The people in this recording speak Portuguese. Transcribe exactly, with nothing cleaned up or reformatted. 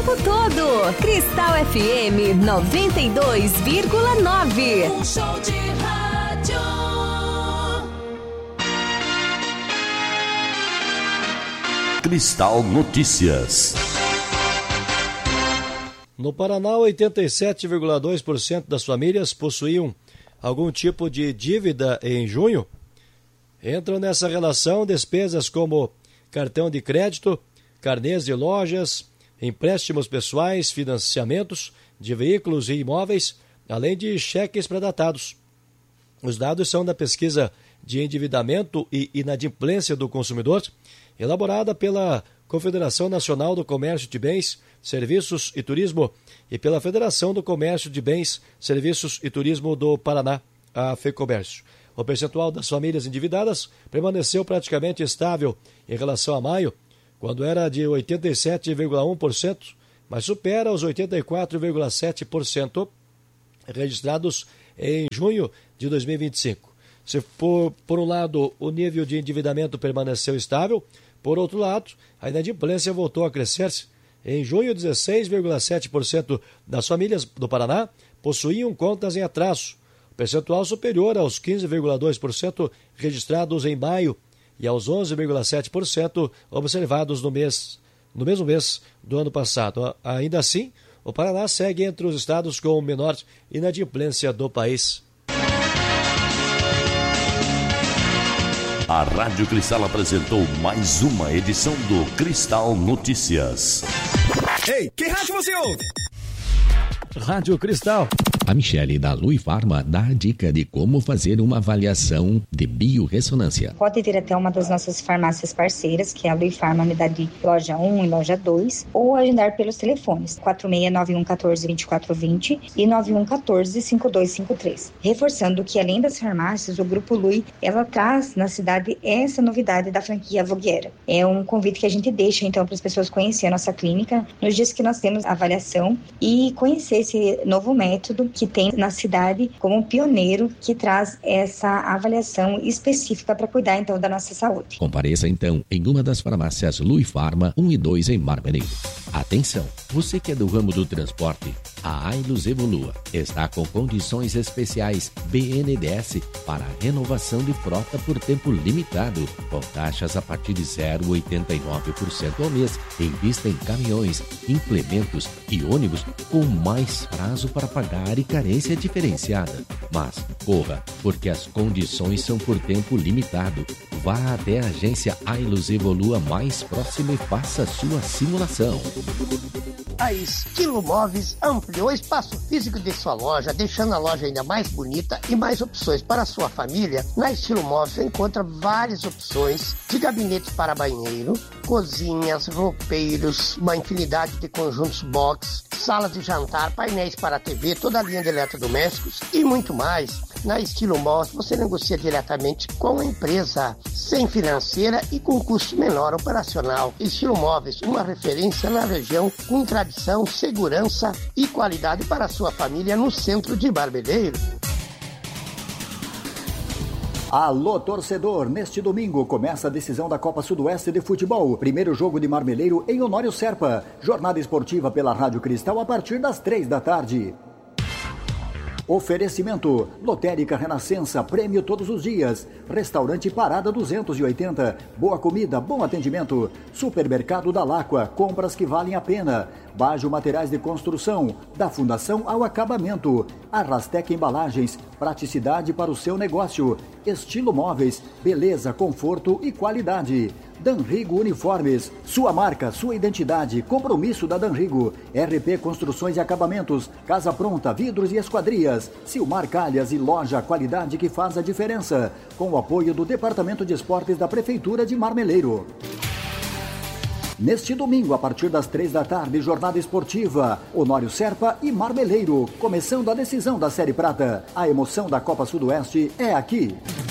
tempo todo. Cristal F M noventa e dois vírgula nove. Um show de rádio. Cristal Notícias. No Paraná, oitenta e sete vírgula dois por cento das famílias possuíam algum tipo de dívida em junho. Entram nessa relação despesas como cartão de crédito, carnês de lojas, empréstimos pessoais, financiamentos de veículos e imóveis, além de cheques pré-datados. Os dados são da pesquisa de endividamento e inadimplência do consumidor, elaborada pela Confederação Nacional do Comércio de Bens, Serviços e Turismo e pela Federação do Comércio de Bens, Serviços e Turismo do Paraná, a FEComércio. O percentual das famílias endividadas permaneceu praticamente estável em relação a maio, quando era de oitenta e sete vírgula um por cento, mas supera os oitenta e quatro vírgula sete por cento registrados em junho de dois mil e vinte e cinco. Se por, por um lado o nível de endividamento permaneceu estável, por outro lado, a inadimplência voltou a crescer. Em junho, dezesseis vírgula sete por cento das famílias do Paraná possuíam contas em atraso, percentual superior aos quinze vírgula dois por cento registrados em maio e aos onze vírgula sete por cento observados no mês, no mesmo mês do ano passado. Ainda assim, o Paraná segue entre os estados com menor inadimplência do país. A Rádio Cristal apresentou mais uma edição do Cristal Notícias. Ei, que rádio você ouve? Rádio Cristal. A Michele da Lui Farma dá a dica de como fazer uma avaliação de biorressonância. Pode vir até uma das nossas farmácias parceiras, que é a Lui Farma Unidade Loja um e Loja dois, ou agendar pelos telefones quatro seis nove um um quatro dois quatro dois zero e nove um um quatro cinco dois cinco três. Reforçando que, além das farmácias, o Grupo Lui, ela traz na cidade essa novidade da franquia Vogueira. É um convite que a gente deixa, então, para as pessoas conhecerem a nossa clínica nos dias que nós temos a avaliação e conhecer esse novo método que tem na cidade como um pioneiro que traz essa avaliação específica para cuidar, então, da nossa saúde. Compareça, então, em uma das farmácias Lui Farma um e dois em Marmeleiro. Atenção, você que é do ramo do transporte, a Ailus Evolua está com condições especiais B N D E S para renovação de frota por tempo limitado, com taxas a partir de zero vírgula oitenta e nove por cento ao mês, em vista em caminhões, implementos e ônibus com mais prazo para pagar e carência diferenciada. Mas corra, porque as condições são por tempo limitado. Vá até a agência Ailus Evolua mais próxima e faça sua simulação. A Estilo Móveis ampliou o espaço físico de sua loja, deixando a loja ainda mais bonita e mais opções para a sua família. Na Estilo Móveis você encontra várias opções de gabinetes para banheiro, cozinhas, roupeiros, uma infinidade de conjuntos box, salas de jantar, painéis para T V, toda a linha de eletrodomésticos e muito mais. Na Estilo Móveis você negocia diretamente com a empresa, sem financeira e com custo menor operacional. Estilo Móveis, uma referência na região com tradição, segurança e qualidade para a sua família no centro de Marmeleiro. Alô, torcedor! Neste domingo começa a decisão da Copa Sudoeste de Futebol. Primeiro jogo de Marmeleiro em Honório Serpa. Jornada esportiva pela Rádio Cristal a partir das três da tarde. Oferecimento: Lotérica Renascença, prêmio todos os dias. Restaurante Parada duzentos e oitenta, boa comida, bom atendimento. Supermercado da Láqua, compras que valem a pena. Bajo Materiais de Construção, da fundação ao acabamento. Arrastec Embalagens, praticidade para o seu negócio. Estilo Móveis, beleza, conforto e qualidade. Danrigo Uniformes, sua marca, sua identidade, compromisso da Danrigo. R P Construções e Acabamentos, casa pronta, vidros e esquadrias. Silmar Calhas e loja, qualidade que faz a diferença. Com o apoio do Departamento de Esportes da Prefeitura de Marmeleiro. Neste domingo, a partir das três da tarde, jornada esportiva, Honório Serpa e Marmeleiro, começando a decisão da Série Prata. A emoção da Copa Sudoeste é aqui.